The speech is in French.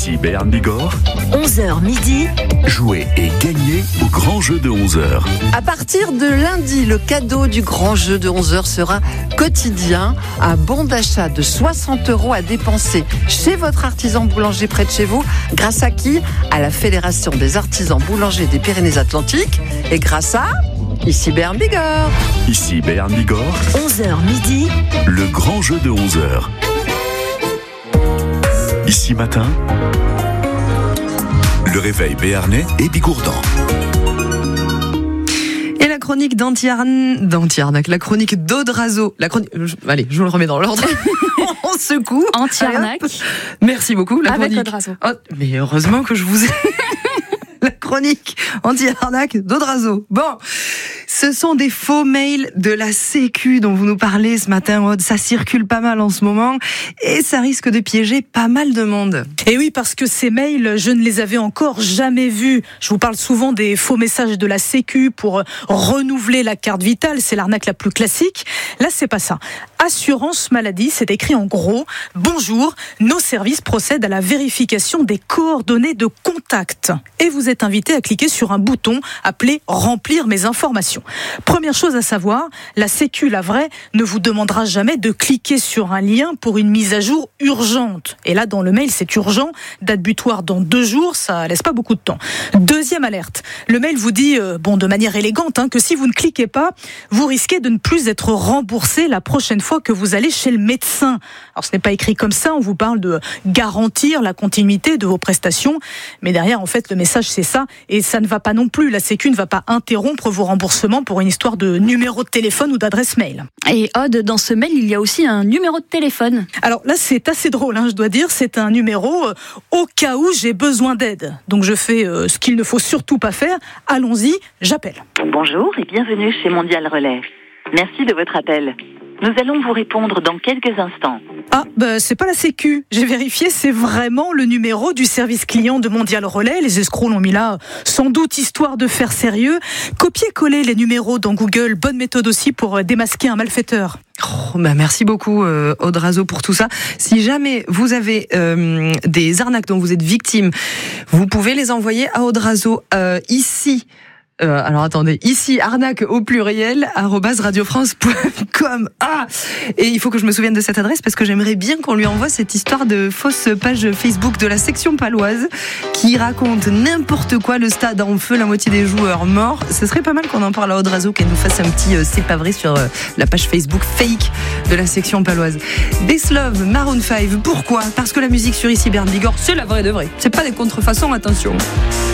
Ici Béarn Bigorre. 11h midi. Jouez et gagnez au grand jeu de 11h. À partir de lundi, le cadeau du grand jeu de 11h sera quotidien. Un bon d'achat de 60 € à dépenser chez votre artisan boulanger près de chez vous. Grâce à qui? À la Fédération des artisans boulangers des Pyrénées-Atlantiques. Et grâce à Ici Béarn Bigorre. Ici Béarn Bigorre. 11h midi. Le grand jeu de 11h. Ici matin, le réveil béarnais et bigourdan. Et la chronique d'Anti-Arnaque, la chronique d'Audrazo. Allez, je vous le remets dans l'ordre. On secoue. Anti-Arnaque. Merci beaucoup, la avec chronique. Audrazo. Oh, mais heureusement que je vous ai... La chronique anti-arnaque d'Audrazo. Bon, ce sont des faux mails de la Sécu dont vous nous parlez ce matin, Aude. Ça circule pas mal en ce moment et ça risque de piéger pas mal de monde. Et oui, parce que ces mails, je ne les avais encore jamais vus. Je vous parle souvent des faux messages de la Sécu pour renouveler la carte vitale. C'est l'arnaque la plus classique. Là, c'est pas ça. Assurance maladie, c'est écrit en gros. Bonjour, nos services procèdent à la vérification des coordonnées de contact. Et vous êtes invité à cliquer sur un bouton appelé « Remplir mes informations ». Première chose à savoir, la Sécu, la vraie, ne vous demandera jamais de cliquer sur un lien pour une mise à jour urgente. Et là, dans le mail, c'est urgent. Date butoir dans 2 jours, ça laisse pas beaucoup de temps. Deuxième alerte. Le mail vous dit, de manière élégante, que si vous ne cliquez pas, vous risquez de ne plus être remboursé la prochaine fois que vous allez chez le médecin. Alors, ce n'est pas écrit comme ça. On vous parle de garantir la continuité de vos prestations. Mais derrière, en fait, le message, c'est ça. Et ça ne va pas non plus. La Sécu ne va pas interrompre vos remboursements pour une histoire de numéro de téléphone ou d'adresse mail. Et Aude, dans ce mail, il y a aussi un numéro de téléphone. Alors là, c'est assez drôle, je dois dire. C'est un numéro au cas où j'ai besoin d'aide. Donc je fais ce qu'il ne faut surtout pas faire. Allons-y, j'appelle. Bonjour et bienvenue chez Mondial Relais. Merci de votre appel. Nous allons vous répondre dans quelques instants. Ah, c'est pas la Sécu. J'ai vérifié, c'est vraiment le numéro du service client de Mondial Relais. Les escrocs l'ont mis là, sans doute histoire de faire sérieux. Copier-coller les numéros dans Google, bonne méthode aussi pour démasquer un malfaiteur. Merci beaucoup Audrazo pour tout ça. Si jamais vous avez des arnaques dont vous êtes victime, vous pouvez les envoyer à Audrazo ici. Alors attendez, ici arnaque au pluriel @radiofrance.com. Et il faut que je me souvienne de cette adresse parce que j'aimerais bien qu'on lui envoie cette histoire de fausse page Facebook de la section paloise qui raconte n'importe quoi, le stade en feu, la moitié des joueurs morts. Ce serait pas mal qu'on en parle à Audrazo, qu'elle nous fasse un petit c'est pas vrai sur la page Facebook fake de la section paloise. This Love, Maroon 5. Pourquoi? Parce que la musique sur Ici Béarn Bigorre, c'est la vraie de vraie. C'est pas des contrefaçons, attention.